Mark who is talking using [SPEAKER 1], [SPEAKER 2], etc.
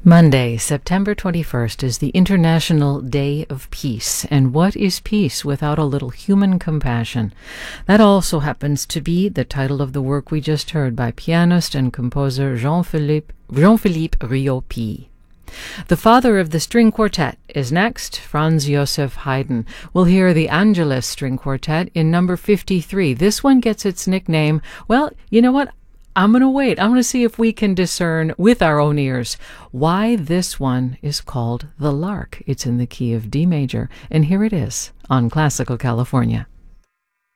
[SPEAKER 1] Monday, September 21st is the International Day of Peace. And what is peace without a little human compassion? That also happens to be the title of the work we just heard by pianist and composer Jean-Philippe Riopy. The father of the string quartet is next, Franz Joseph Haydn. We'll hear the Angelus String Quartet in number 53. This one gets its nickname, well, you know what? I'm going to wait. I'm going to see if we can discern with our own ears why this one is called the Lark. It's in the key of D major, and here it is on Classical California.